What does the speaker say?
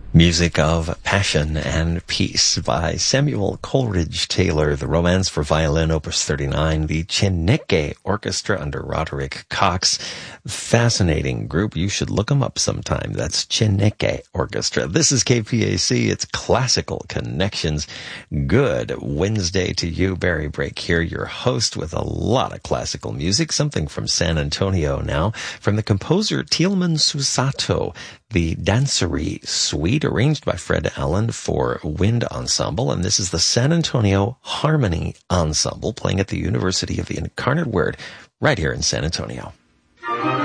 Music of Passion and Peace by Samuel Coleridge Taylor, the Romance for Violin, Opus 39, the Chineke Orchestra under Roderick Cox. Fascinating group. You should look them up sometime. That's Chineke Orchestra. This is KPAC. It's Classical Connections. Good Wednesday to you. Barry Brake here, your host with a lot of classical music. Something from San Antonio now. From the composer Tielemann Susato, the Dancery Suite, arranged by Fred Allen for wind ensemble. And this is the San Antonio Harmony Ensemble playing at the University of the Incarnate Word right here in San Antonio.